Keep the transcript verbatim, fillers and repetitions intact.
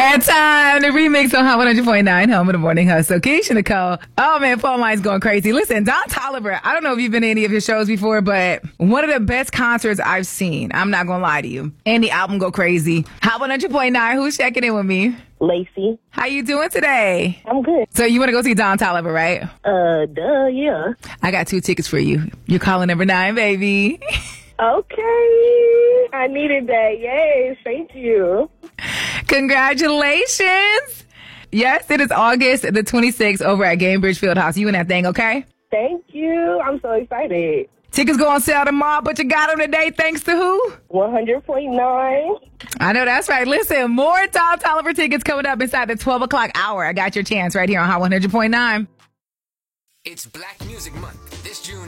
that time. The remix on Hot one hundred point nine, home of the morning hustle. Keisha Nicole. Oh, man, phone line's going crazy. Listen, Don Toliver, I don't know if you've been to any of his shows before, but one of the best concerts I've seen. I'm not going to lie to you. And the album go crazy. Hot one hundred point nine, who's checking in with me? Lacey. How you doing today? I'm good. So you want to go see Don Toliver, right? Uh, duh, yeah. I got two tickets for you. You're calling number nine, baby. Okay. I needed that. Yes, thank you. Congratulations. Yes, it is August the twenty-sixth over at Gainbridge Fieldhouse. You and that thing, okay? Thank you. I'm so excited. Tickets go on sale tomorrow, but you got them today thanks to who? one hundred point nine. I know that's right. Listen, more Don Toliver tickets coming up inside the twelve o'clock hour. I got your chance right here on Hot one hundred point nine. It's Black Music Month. This June,